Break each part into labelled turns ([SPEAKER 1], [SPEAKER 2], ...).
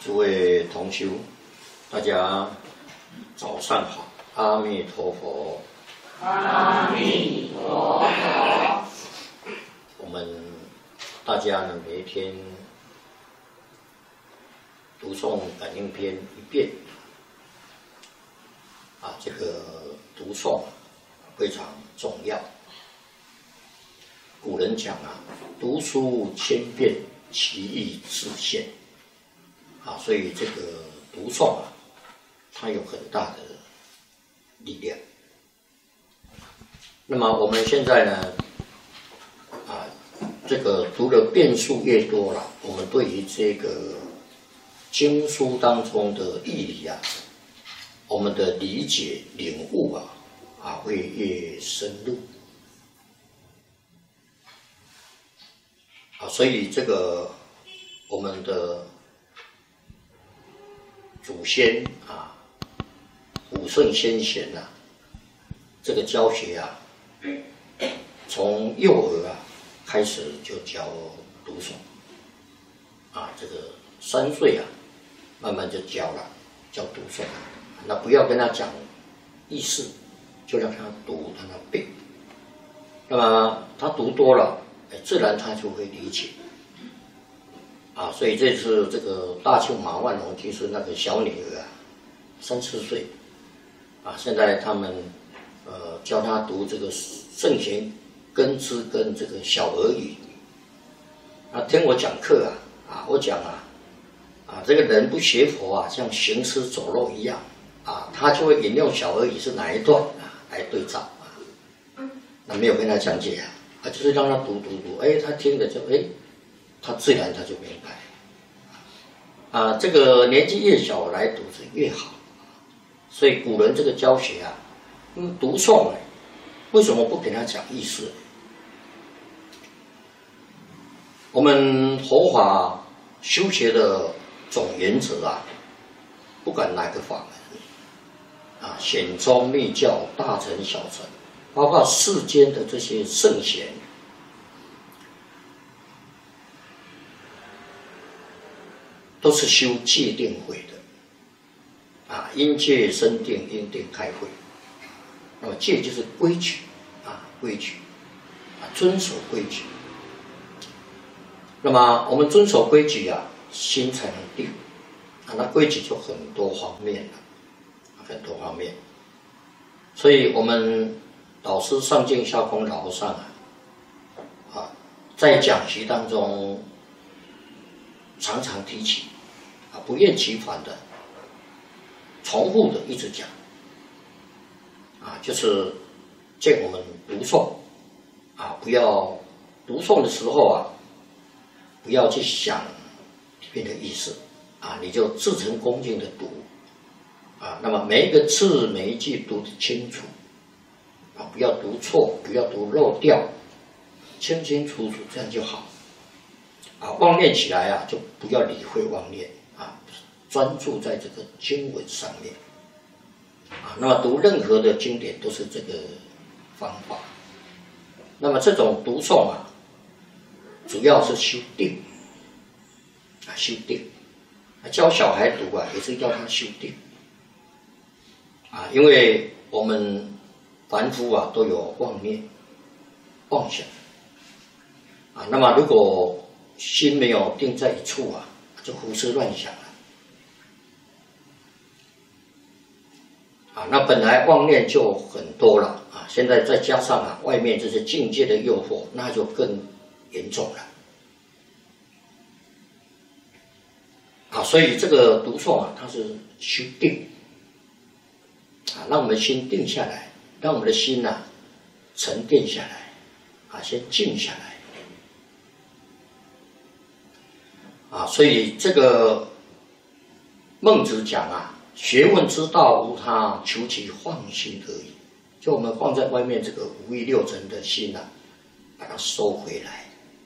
[SPEAKER 1] 诸位同修，大家早上好，阿弥陀佛。
[SPEAKER 2] 阿弥陀佛。
[SPEAKER 1] 我们大家呢，每一天读诵感应篇一遍，这个读诵非常重要。古人讲读书千遍，其义自现。所以这个读诵它有很大的力量。那么我们现在呢，这个读的遍数越多了，我们对于这个经书当中的义理我们的理解领悟会越深入。所以这个我们的祖先古圣先贤这个教学从幼儿开始就教读诵这个3岁慢慢就教了，教读诵。那不要跟他讲意思，就让他读，让他背。那么他读多了，自然他就会理解。所以这次这个大庆马万龙居士那个小女儿3、4岁现在他们教他读这个圣贤根知跟这个小儿语。听我讲课我讲这个人不学佛像行尸走肉一样他就会引用小儿语是哪一段来对照那没有跟他讲解就是让他读，他听了就他自然他就明白这个年纪越小来读是越好。所以古人这个教学读诵为什么不给他讲意思？我们佛法修学的总原则不管哪个法门显宗密教、大乘小乘，包括世间的这些圣贤，都是修戒定慧的因戒生定，因定开慧。那么戒就是规矩规矩遵守规矩。那么我们遵守规矩心才能定那规矩就很多方面了，很多方面。所以我们老师上敬下空老和尚在讲习当中常常提起不厌其烦的重复的一直讲就是见我们读诵不要读诵的时候不要去想里面的意思你就自诚恭敬的读那么每一个字每一句读得清楚不要读错，不要读漏掉，清清楚楚，这样就好妄念起来就不要理会妄念专注在这个经文上面那么读任何的经典都是这个方法。那么这种读诵主要是修定修定。教小孩读也是要他修定因为我们凡夫都有妄念妄想那么如果心没有定在一处就胡思乱想了那本来妄念就很多了现在再加上外面这些境界的诱惑，那就更严重了所以这个读诵它是修定让我们心定下来，让我们的心沉淀下来先静下来所以这个孟子讲学问之道无他，求其放心而已。就我们放在外面这个五欲六尘的心把它收回来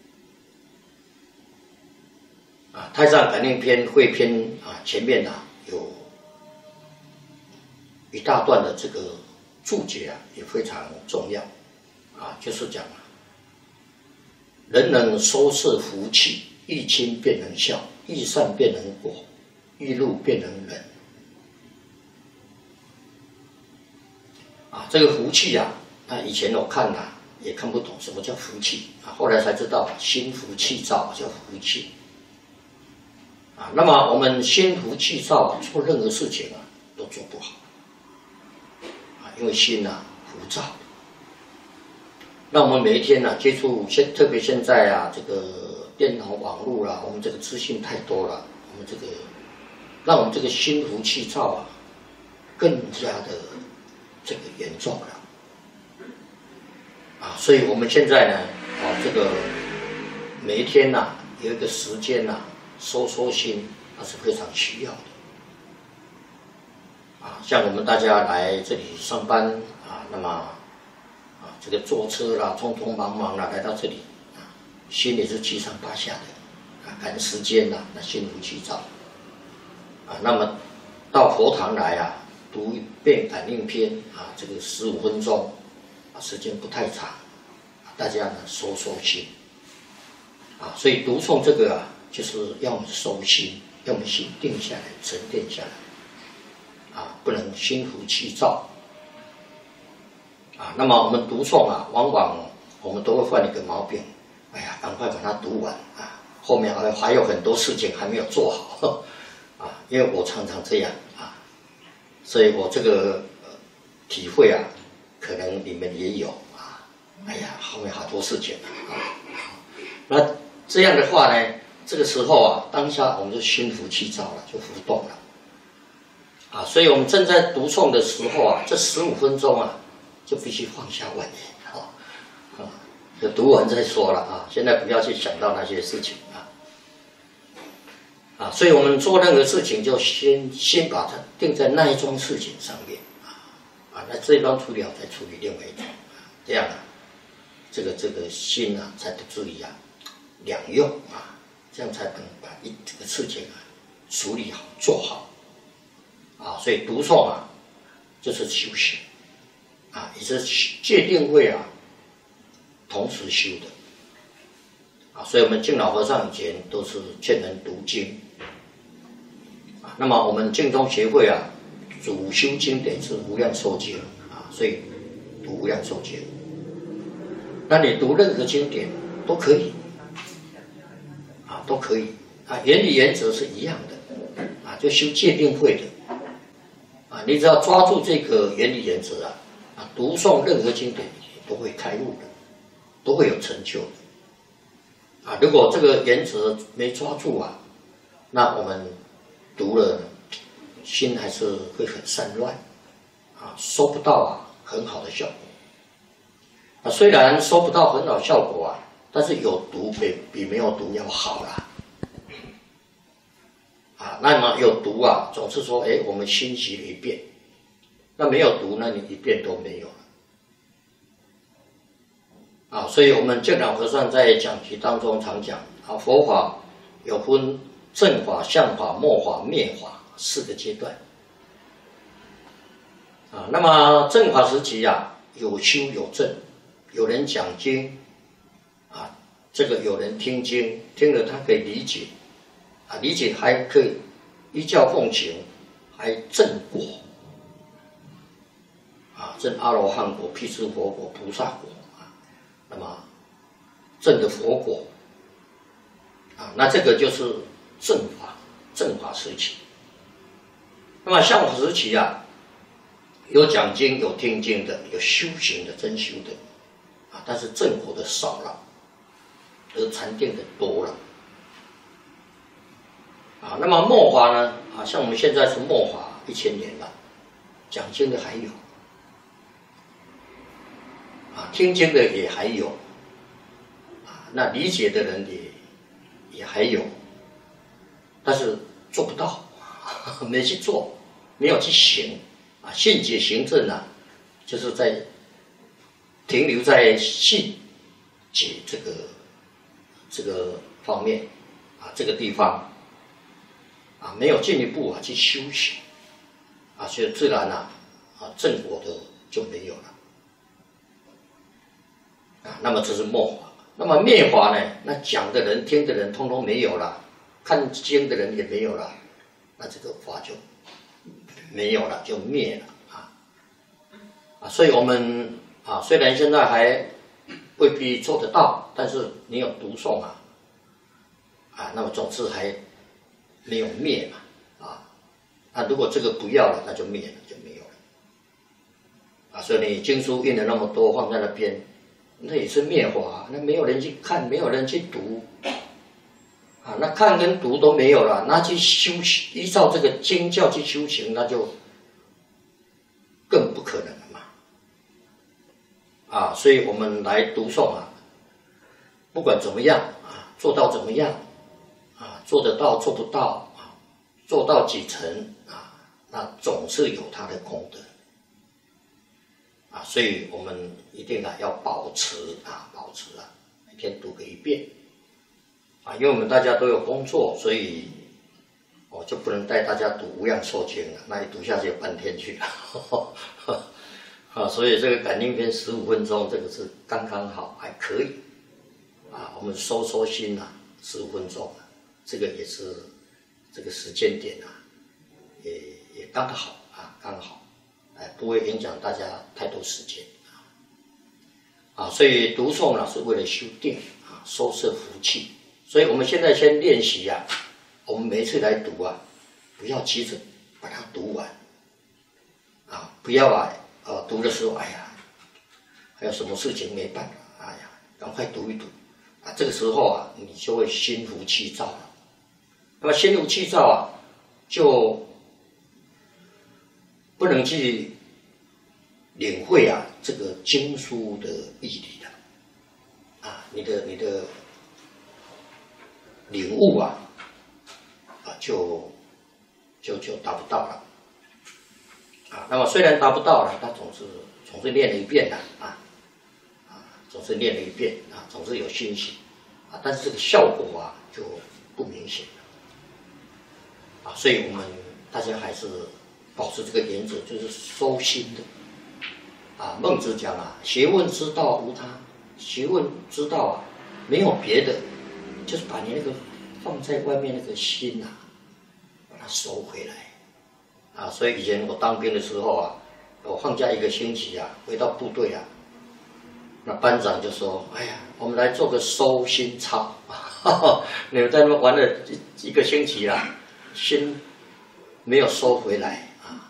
[SPEAKER 1] 太上感应篇汇篇前面有一大段的这个注解也非常重要就是讲人能收摄福气，一亲便能孝，一善便能果， 一路变成人。这个福气啊，以前我看也看不懂什么叫福气后来才知道心浮气躁叫福气那么我们心浮气躁做任何事情都做不好因为心浮躁。那我们每一天接触特别现在这个电脑网络我们这个资讯太多了，我们这个让我们这个心浮气躁更加的这个严重了所以我们现在呢这个每一天有一个时间收心是非常需要的像我们大家来这里上班那么这个坐车匆匆忙忙来到这里心里是七上八下的赶时间那心浮气躁那么到佛堂来读一遍感应篇这个15分钟时间不太长大家收心所以读诵这个就是要我们收心，要我们心定下来沉淀下来不能心浮气躁那么我们读诵往往我们都会犯一个毛病，哎呀赶快把它读完后面还有很多事情还没有做好因为我常常这样所以我这个体会可能你们也有哎呀后面好多事情那这样的话呢，这个时候当下我们就心浮气躁了，就浮动了所以我们正在读诵的时候这15分钟就必须放下万念就读完再说了现在不要去想到那些事情所以我们做任何事情就先把它定在那一桩事情上面那这一桩处理好再处理另外一桩这样这个心才不至于两用这样才能把这个事情处理好做好所以读诵就是修行也是戒定慧同时修的所以我们净老和尚以前都是劝人读经那么我们净宗协会主修经典是无量寿经所以读无量寿经。那你读任何经典都可以都可以原理原则是一样的就修戒定慧的你只要抓住这个原理原则读诵任何经典都会开悟的，都会有成就的如果这个原则没抓住那我们读了心还是会很散乱收不到很好的效果虽然收不到很好效果但是有读比没有读要好啦那么有读总是说我们心习了一遍，那没有读那你一遍都没有了所以我们净老和尚在讲题当中常讲佛法有分正法、相法、末法、灭法4个阶段那么正法时期有修有证，有人讲经这个有人听经，听了他可以理解理解还可以依教奉行，还证果证阿罗汉果、辟支佛果、菩萨果那么证的佛果那这个就是正法时期。那么相法时期有讲经有听经的，有修行的真修的但是正果的少了，而禅定的多了那么末法呢像我们现在是末法1000年了，讲经的还有听经的也还有那理解的人也还有，但是做不到没去做，没有去行信解行证就是在停留在信解这个方面这个地方没有进一步去修行所以自然正果的就没有了那么这是末法。那么灭法呢，那讲的人听的人通通没有了，看经的人也没有了那这个法就没有了，就灭了所以我们虽然现在还未必做得到，但是你有读诵那么总是还没有灭嘛如果这个不要了，那就灭了，就没有了所以你经书印了那么多放在那边，那也是灭法那没有人去看，没有人去读那看跟读都没有了，那去修行，依照这个经教去修行，那就更不可能了嘛所以我们来读诵不管怎么样做到怎么样做得到做不到做到几成那总是有它的功德所以我们一定要保持每天读个一遍因为我们大家都有工作，所以我就不能带大家读无量寿经了，那一读下去半天去了所以这个感应篇15分钟，这个是刚刚好，还可以我们收心15分钟这个也是这个时间点也刚好刚好不会影响大家太多时间所以读诵是为了修定收摄福气。所以我们现在先练习我们每一次来读不要急着把它读完不要读的时候还有什么事情没办法赶快读一读这个时候你就会心浮气躁了。那么心浮气躁就不能去领会这个经书的义理了你的领悟就达不到了那么虽然达不到了，他总是练了一遍总是练了一遍总是有欣喜但是这个效果就不明显了所以我们大家还是保持这个原则，就是收心的孟子讲学问之道无他，学问之道没有别的，就是把你那个放在外面那个心把它收回来所以以前我当兵的时候我放假1个星期回到部队那班长就说哎呀，我们来做个收心操你们在那边玩了1个星期心没有收回来